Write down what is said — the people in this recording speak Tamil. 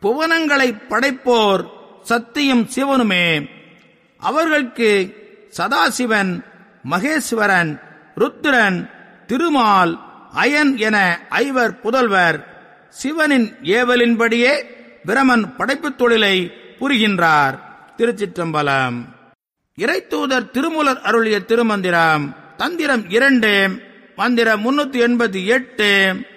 புவனங்களை படைப்போர் சக்தியும் சிவனுமே. அவர்களுக்கு சதாசிவன், மகேஸ்வரன், ருத்திரன், திருமால், அயன் என 5 புதல்வர். சிவனின் ஏவலின்படியே பிரமன் படைப்புத் தொழிலை புரிகின்றார். திருச்சிற்றம்பலம். இறைத்தூதர் திருமூலர் அருளிய திருமந்திரம். தந்திரம் 2, மந்திரம் 388.